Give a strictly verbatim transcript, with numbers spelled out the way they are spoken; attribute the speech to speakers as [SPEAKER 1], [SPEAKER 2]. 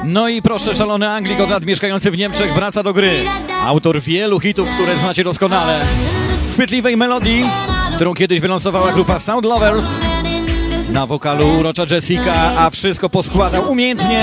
[SPEAKER 1] No i proszę, szalony Anglik od lat mieszkający w Niemczech wraca do gry. Autor wielu hitów, które znacie doskonale. Chwytliwej melodii, którą kiedyś wylansowała grupa Sound Lovers. Na wokalu urocza Jessica, a wszystko poskładał umiejętnie